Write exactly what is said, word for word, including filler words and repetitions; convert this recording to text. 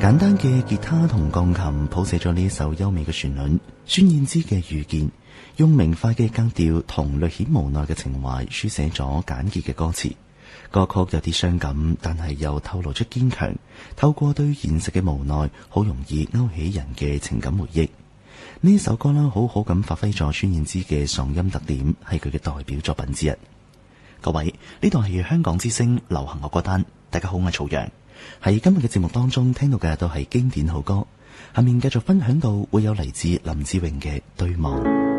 簡單嘅吉他同鋼琴譜寫咗呢首優美嘅旋律，孫燕姿嘅遇見，用明快嘅格調同略顯無奈嘅情懷書寫咗簡潔嘅歌詞。歌曲有啲傷感，但係又透露出堅強。透過對現實嘅無奈，好容易勾起人嘅情感回憶。呢首歌啦，好好咁發揮咗孫燕姿嘅嗓音特點，係佢嘅代表作品之一。各位，呢度係香港之聲流行樂歌單，大家好，我係曹陽。喺今日嘅節目當中聽到嘅都係經典好歌，下面繼續分享到會有嚟自林志穎嘅對望。